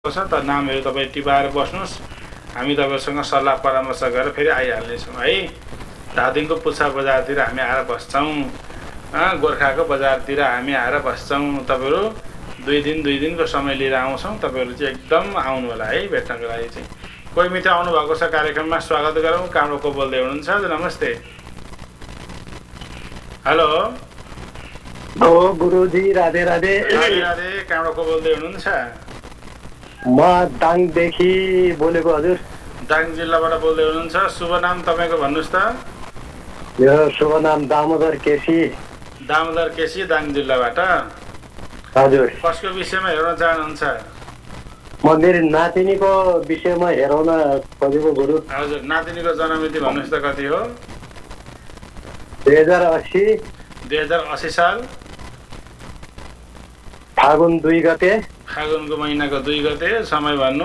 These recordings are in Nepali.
त नामहरू तपाईँ टिपाएर बस्नुहोस्। हामी तपाईँसँग सल्लाह परामर्श गरेर फेरि आइहाल्नेछौँ है। धादिङको पुच्छा बजारतिर हामी आएर बस्छौँ, गोर्खाको बजारतिर हामी आएर बस्छौँ। तपाईँहरू दुई दिनको समय लिएर आउँछौँ। तपाईँहरू चाहिँ एकदम आउनु होला है भेट्नको लागि चाहिँ। कोही मित्र आउनुभएको छ कार्यक्रममा, स्वागत गरौँ। कामको बोल्दै हुनुहुन्छ? नमस्ते। हेलो गुरुजी, राधे राधे। राधे राधे। कामको बोल्दै हुनुहुन्छ? म दाङदेखि बोलेको हजुर। दाङ जिल्लाबाट बोल्दै हुनुहुन्छ। शुभ नाम तपाईँको भन्नुहोस् त। मेरो शुभ नाम दामोदर केसी। दामोदर केसी, दाङ जिल्लाबाट। हजुर। कसको विषयमा हेर्न चाहनुहुन्छ? म मेरो नातिनीको विषयमा हेराउन खोजेको गुरु। हजुर, नातिनीको जन्ममिति भन्नुहोस् त कति हो? 2080। 2080 साल फागुन 2 गते। फागुनको महिनाको 2 गते। समय भन्नु?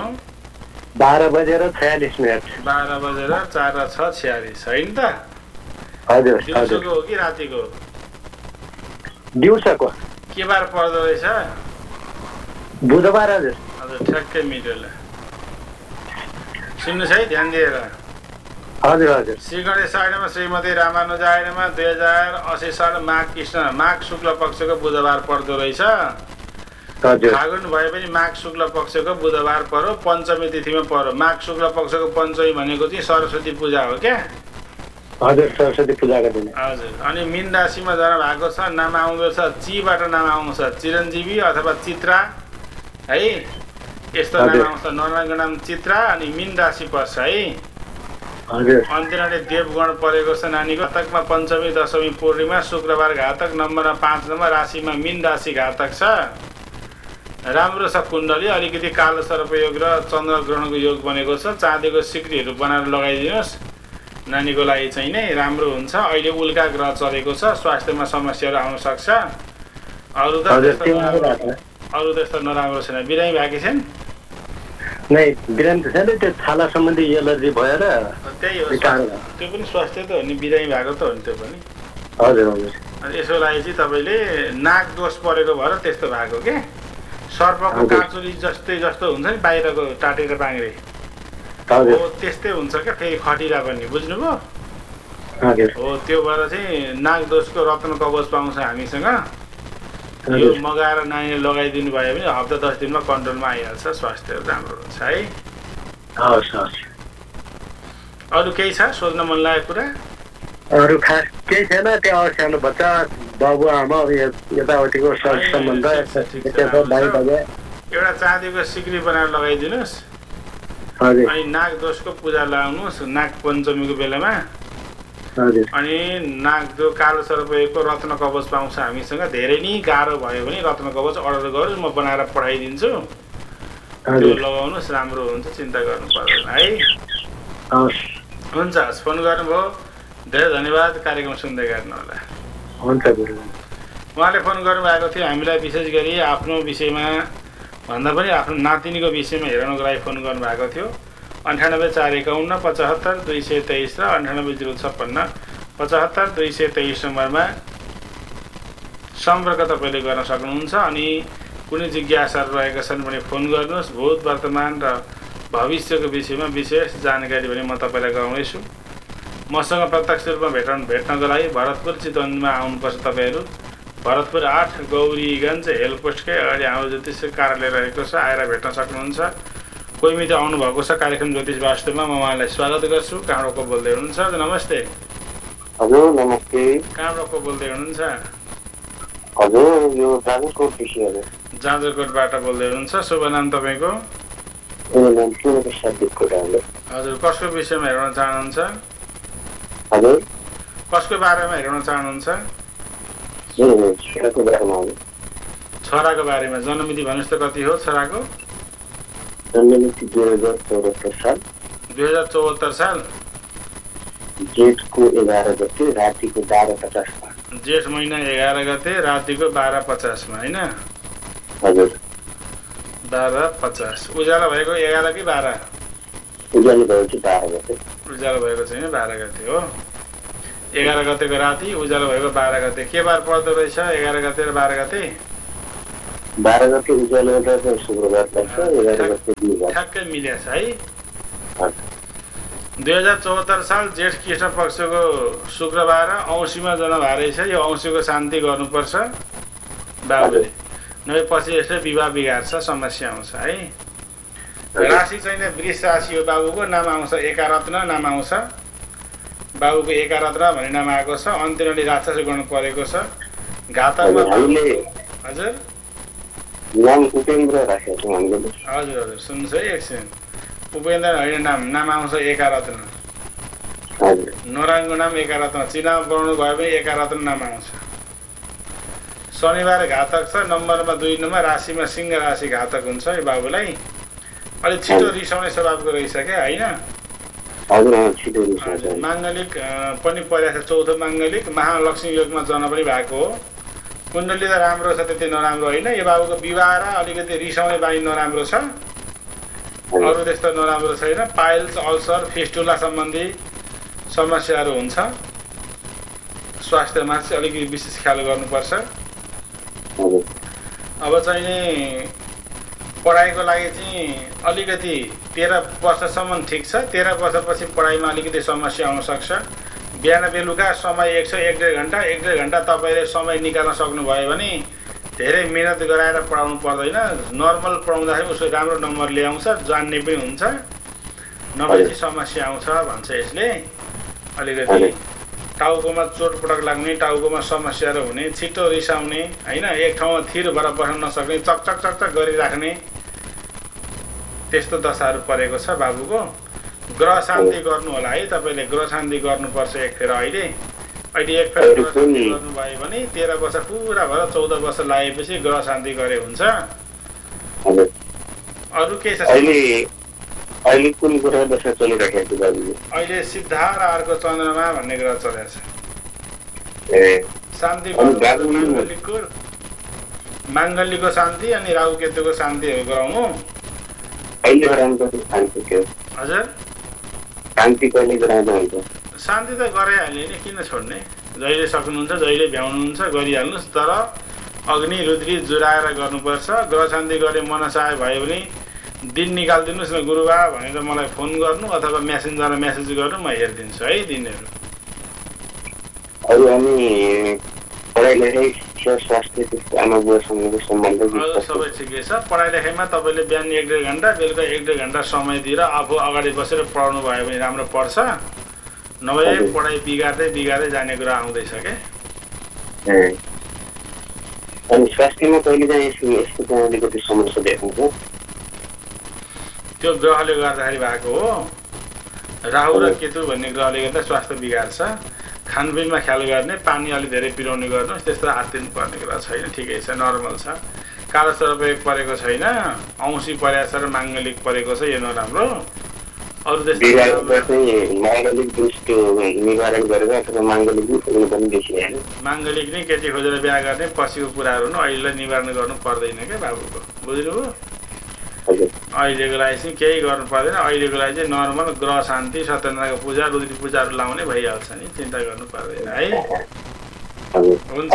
12:46। 12:04:46 होइन त? हजुर। दिउँसोको हो कि रातिको? दिउँसोको। के बार पर्दो रहेछ? बुधबार हजुर। हजुर, ठ्याक्कै मिलेर सुन्नुहोस् है ध्यान दिएर। हजुर हजुर। श्री गणेश आइनमा श्रीमती रामानुजायनमा 2080 साल माघ शुक्ल पक्षको बुधबार पर्दो रहेछ। फागुन भए पनि माघ शुक्ल पक्षको बुधबार पर्यो, पञ्चमी तिथिमा पर्यो। माघ शुक्ल पक्षको पञ्चमी भनेको चाहिँ सरस्वती पूजा हो क्या? हजुर, सरस्वती पूजाको दिन। हजुर। अनि मीन राशिमा जन्म भएको छ। नाम आउँदो छ चीबाट नाम आउँछ, चिरञ्जीवी अथवा चित्रा है, यस्तो नाम आउँछ। नर्नाको नाम चित्रा अनि मीन राशि पर्छ है। हजुर। अन्त्यनाले देवगण परेको छ नानीको। घातकमा पञ्चमी, दशमी, पूर्णिमा, शुक्रबार घातक, नम्बरमा 5 नम्बर, राशिमा मीन राशि घातक छ। राम्रो छ कुण्डली। अलिकति कालो सर्पयोग र चन्द्र ग्रहणको योग बनेको छ। चाँदीको सिक्रीहरू बनाएर लगाइदिनुहोस् नानीको लागि चाहिँ नै राम्रो हुन्छ। अहिले उल्का ग्रह चलेको छ, स्वास्थ्यमा समस्याहरू आउन सक्छ। अरू त यस्तो नराम्रो छैन। बिरामी भएकी छिन्? नै, बिरामी त छैन, त्यो छाला सम्बन्धी एलर्जी भएर। त्यही हो, त्यो पनि स्वास्थ्य त हो नि, बिरामी भएको त हो नि त्यो पनि। हजुर हजुर। अनि यसको लागि चाहिँ तपाईँले नाक दोष परेको भएर त्यस्तो भएको के? सर्पको काँचुली जस्तो हुन्छ नि बाहिरको टाटेर बाङ्रे, हो त्यस्तै हुन्छ क्या, फेरि खटिरा पनि। बुझ्नुभयो? हो, त्यो भएर चाहिँ नाग दोषको रत्न कवच पाउँछ हामीसँग। यो मगाएर नानीले लगाइदिनु भयो भने हप्ता 10 दिनमा कन्ट्रोलमा आइहाल्छ, स्वास्थ्य राम्रो हुन्छ है। हस् हस्। अरू केही छ सोध्न मन लागेको कुरा? अरू खास केही छैन। त्यो सानो बच्चा, बाबुआमा, यताउतिको सम्बन्ध। एउटा चाँदीको सिक्री बनाएर लगाइदिनुहोस्। अनि नाग दोषको पूजा लगाउनुहोस् नाग पञ्चमीको बेलामा। अनि नागदो कालो सर्पयोगको रत्न कवच पाउँछ हामीसँग। धेरै नै गाह्रो भयो भने रत्न कवच अर्डर गर्नुहोस्, म बनाएर पठाइदिन्छु। त्यो लगाउनुहोस्, राम्रो हुन्छ, चिन्ता गर्नु पर्दैन है। हुन्छ, फोन गर्नुभयो, धेरै धन्यवाद। कार्यक्रम सुन्दै गर्नु होला। हुन्छ गुरु। उहाँले फोन गर्नुभएको थियो हामीलाई विशेष गरी आफ्नो विषयमा भन्दा पनि आफ्नो नातिनीको विषयमा हेर्नको लागि फोन गर्नुभएको थियो। 98 451 75 223 र 98 056 75 223 नम्बरमा सम्पर्क तपाईँले गर्न सक्नुहुन्छ। अनि कुनै जिज्ञासाहरू रहेका छन् भने फोन गर्नुहोस्। भूत, वर्तमान र भविष्यको विषयमा विशेष जानकारी भने म तपाईँलाई गराउनेछु। मसँग प्रत्यक्ष रूपमा भेट्नको लागि भरतपुर चितवनमा आउनुपर्छ। तपाईँहरू भरतपुर 8 गौरीगञ्ज हेलपोस्टकै अगाडि हाम्रो ज्योतिष कार्यालय रहेको छ, आएर भेट्न सक्नुहुन्छ। कोही मित्र आउनुभएको छ कार्यक्रम ज्योतिष वास्तवमा, म उहाँलाई स्वागत गर्छु। कहाँबाट को बोल्दै हुनुहुन्छ? नमस्ते। हजुर नमस्ते। कहाँबाट को बोल्दै हुनुहुन्छ? हजुर, यो जाजरकोट विषय हो। जाजरकोटबाट बोल्दै हुनुहुन्छ। शुभ नाम तपाईँको? हजुर, कसको विषयमा हेर्न चाहनुहुन्छ? हजुर, कसको बारेमा हेर्न चाहनुहुन्छ? छोराको बारेमा। जन्ममिति भन्नुहोस् त कति हो छोराको? जन्ममिति 2074 साल। 2074 साल जेठको 11 गते रातिको 12:50 मा। जेठ महिना 11 गते रातिको 12:50 होइन? हजुर, 12:50। उज्यालो भएको 11 कि 12? उज्यालो भएको 12 गते। उज्यालो भएको छैन, 12 गते हो। 11 गतेको राति, उज्यालो भएको 12 गते। के बार पर्दो रहेछ 11 गते र 12 गते? 12 गते उज्यालो एउटा शुक्रबार लाग्छ, 11 गते बिहीबार। ठ्याक्कै मिलेछ है। हजुर। 2074 साल जेठ कृष्ण पक्षको शुक्रबार औँसीमा जन्म भएको रहेछ। यो औँसीको शान्ति गर्नुपर्छ बाबुले, नभए पछि यसले विवाह बिगार्छ, समस्या आउँछ है। राशि चाहिँ वृष राशि हो बाबुको, नाम आउँछ एकारत्न नाम आउँछ। बाबुको एकारत्न भन्ने नाम आएको छ। अन्त्यले राक्षस गर्नु परेको छ। घातकमा हजुर नाम उपेन्द्र राखेको छौँ हामीले। हजुर हजुर सुन्नुहोस् है एकछिन। उपेन्द्र होइन, नाम आउँछ एकारत्न। नरायणको नाम एकारत्न, चिनामा बनाउनु भयो भने एकारत्न नाम आउँछ। शनिबार घातक छ, नम्बरमा 2 नम्बर, राशिमा सिंह राशि घातक हुन्छ यो बाबुलाई। अलिक छिटो रिसाउने स्वभावको रहेछ क्या होइन। माङ्गलिक पनि परेको छ, चौथो माङ्गलिक, महालक्ष्मी योगमा जन्म पनि भएको हो। कुण्डली त राम्रो छ, त्यति नराम्रो होइन। यो बाबुको विवाह र अलिकति रिसाउने बानी नराम्रो छ, अरू त्यस्तो नराम्रो छैन। पाइल्स, अल्सर, फिस्टुला सम्बन्धी समस्याहरू हुन्छ। स्वास्थ्यमा चाहिँ अलिकति विशेष ख्याल गर्नुपर्छ। अब चाहिँ नि पढाइको लागि चाहिँ अलिकति 13 वर्षसम्म ठिक छ। 13 वर्षपछि पढाइमा अलिकति समस्या आउन सक्छ। बिहान बेलुका समय 1-1.5 घन्टा 1.5 घन्टा तपाईँले समय निकाल्न सक्नुभयो भने धेरै मिहिनेत गराएर पढाउनु पर्दैन। नर्मल पढाउँदाखेरि उसको राम्रो नम्बर ल्याउँछ, जान्ने पनि हुन्छ। नभए चाहिँ समस्या आउँछ भन्छ यसले। अलिकति टाउकोमा चोटपटक लाग्ने, टाउकोमा समस्याहरू हुने, छिटो रिसाउने होइन, एक ठाउँमा थिर भएर बस्न नसक्ने, चकचक चकचक गरिराख्ने, त्यस्तो दशाहरू परेको छ बाबुको। ग्रह शान्ति गर्नु होला है तपाईँले। ग्रह शान्ति गर्नुपर्छ एक फेर। अहिले एक फेर ग्रह शान्ति गर्नुभयो भने 13 वर्ष पुरा भएर 14 वर्ष लागेपछि ग्रह शान्ति गरे हुन्छ। अरू के छ? अहिले कुन ग्रह दशा चलिरहेको छ बाबुले? अहिले सिद्धा र अर्को चन्द्रमा भन्ने ग्रह चलेको छ। शान्ति माङ्गल्यको शान्ति अनि राहु केतुको शान्तिहरू गराउनु। हजुर शान्ति कहिले गराउँदा हुन्छ? शान्ति त गराइहाल्यो नि, किन छोड्ने? जहिले सक्नुहुन्छ जहिले भ्याउनुहुन्छ गरिहाल्नुहोस्, तर अग्नि रुद्री जुराएर गर्नुपर्छ। ग्रह शान्ति गरे मनसाय भयो भने दिन निकालिदिनुहोस् न गुरुबा भनेर मलाई फोन गर्नु अथवा मेसेन्जरमा मेसेज गर्नु, म हेरिदिन्छु है दिनहरू। अरू अनि पढाइ लेखाइ स्वास्थ्य आमा बुवासँगको सम्बन्ध सबै ठिकै छ। पढाइ लेखाइमा तपाईँले बिहान 1-1.5 घन्टा बेलुका 1-1.5 घन्टा समय दिएर आफू अगाडि बसेर पढाउनु भयो भने राम्रो पढ्छ। नभए पढाइ बिगार्दै जाने कुरा आउँदैछ क्या। अनि स्वास्थ्यमा कहिले चाहिँ यस्तो चाहिँ अलिकति समस्या देखाउँछ? त्यो ग्रहले गर्दाखेरि भएको हो। राहु र केतु भन्ने ग्रहले गर्दा स्वास्थ्य बिगार्छ। खानपिनमा ख्याल गर्ने, पानी अलि धेरै पिराउने गर्नुहोस्, त्यस्तो हात्तिनु पर्ने कुरा छैन, ठिकै छ, नर्मल छ। कालो सर्पयोग परेको छैन, औँसी परेको छ र माङ्गलिक परेको छ, यो नराम्रो। अरू त्यस्तो माङ्गलिक नै केटी खोजेर बिहा गर्ने पछिको कुराहरू नै अहिलेलाई निवारण गर्नु पर्दैन क्या बाबुको, बुझ्नुभयो? अहिलेको लागि चाहिँ केही गर्नु पर्दैन। अहिलेको लागि चाहिँ नर्मल ग्रह शान्ति, सत्यनारायणको पूजा, रुद्री पूजाहरू लाउने भइहाल्छ नि, चिन्ता गर्नु पर्दैन है। हुन्छ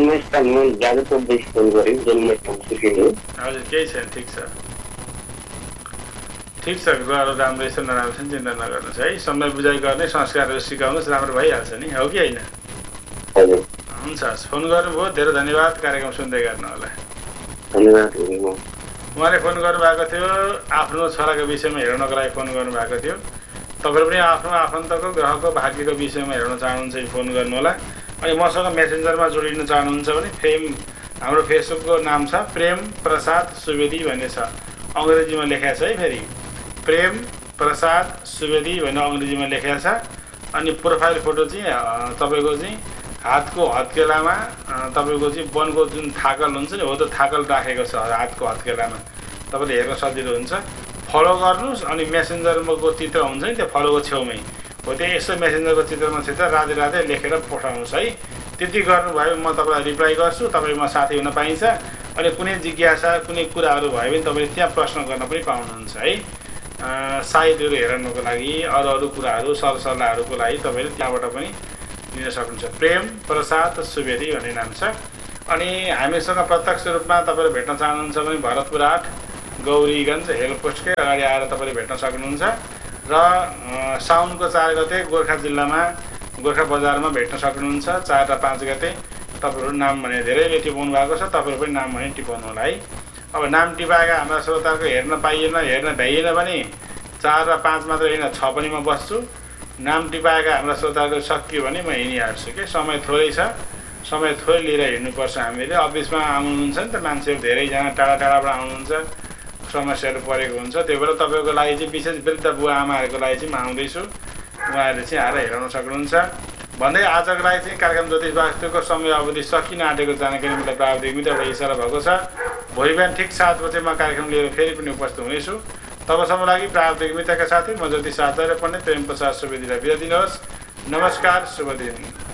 हजुर केही छैन, ठिक छ ठिक छ। ग्रहहरू राम्रै छ नराम्रो छ चिन्ता नगर्नुहोस् है। समय बुझाइ गर्ने, संस्कारहरू सिकाउनुहोस्, राम्रो भइहाल्छ नि, हो कि होइन? हुन्छ, फोन गर्नुभयो, धेरै धन्यवाद। कार्यक्रम सुन्दै गर्नु होला। उहाँले फोन गर्नुभएको थियो, आफ्नो छोराको विषयमा हेर्नको लागि फोन गर्नुभएको थियो। तपाईँले पनि आफ्नो आफन्तको ग्रहको भाग्यको विषयमा हेर्न चाहनुहुन्छ भने फोन गर्नुहोला। अनि मसँग मेसेन्जरमा जोडिन चाहनुहुन्छ भने हाम्रो फेसबुकको नाम छ प्रेम प्रसाद सुवेदी भन्ने छ, अङ्ग्रेजीमा लेखेको छ है। फेरि प्रेम प्रसाद सुवेदी भन्ने अङ्ग्रेजीमा लेखेको छ। अनि प्रोफाइल फोटो चाहिँ तपाईँको चाहिँ हातको हत्केलामा तपाईँको चाहिँ वनको जुन थाकल हुन्छ नि, हो त्यो थाकल राखेको छ हातको हत्केलामा, तपाईँले हेर्न सजिलो हुन्छ। फलो गर्नुहोस्। अनि मेसेन्जरको चित्र हुन्छ नि, त्यो फलोको छेउमै हो, त्यो यसो मेसेन्जरको चित्रमा राधे राधे लेखेर पठाउनुहोस् है। त्यति गर्नुभयो भने म तपाईँलाई रिप्लाई गर्छु, तपाईँमा साथी हुन पाइन्छ। अनि कुनै जिज्ञासा कुनै कुराहरू भयो भने तपाईँले त्यहाँ प्रश्न गर्न पनि पाउनुहुन्छ है। साइटहरू हेर्नको लागि, अरू कुराहरू सरसल्लाहहरूको लागि तपाईँले त्यहाँबाट पनि लिन सक्नुहुन्छ। प्रेम प्रसाद सुवेदी भन्ने नाम छ। अनि हामीसँग प्रत्यक्ष रूपमा तपाईँले भेट्न चाहनुहुन्छ भने भरतपुर 8 गौरीगञ्ज हेलपोस्टकै अगाडि आएर तपाईँले भेट्न सक्नुहुन्छ र साउनको 4 गते गोर्खा जिल्लामा गोर्खा बजारमा भेट्न सक्नुहुन्छ। 4 र 5 गते तपाईँहरू नाम भने धेरैले टिपाउनु भएको छ, तपाईँहरू पनि नाम भने टिपाउनु होला है। अब नाम टिपाएका हाम्रा श्रोताको हेर्न पाइएन, हेर्न भ्याइएन भने 4 र 5 मात्र होइन 6 पनि म बस्छु। नाम टिपाएका हाम्रा श्रोताको सकियो भने म हिँडिहाल्छु कि समय थोरै छ, समय थोरै लिएर हिँड्नुपर्छ। हामीले अफिसमा आउनुहुन्छ नि त मान्छेहरू धेरैजना टाढा टाढाबाट आउनुहुन्छ, समस्याहरू परेको हुन्छ। त्यही भएर तपाईँको लागि चाहिँ विशेष वृद्ध बुवा आमाहरूको लागि चाहिँ म आउँदैछु, उहाँहरूले चाहिँ आएर हेराउन सक्नुहुन्छ भन्दै आजको लागि चाहिँ कार्यक्रम ज्योतिष वास्तुको समय अवधि सकिन आँटेको जानकारी मलाई प्राविधिक मित्रबाट इसारा भएको छ। भोलि बिहान ठिक 7 बजे म कार्यक्रम लिएर फेरि पनि उपस्थित हुनेछु। तबसम्म लागि प्राविधिक मित्रका साथै म ज्योतिष आचार्य पण्डित प्रेम प्रसाद सुवेदीलाई बिदा दिनुहोस्। नमस्कार, शुभ दिन।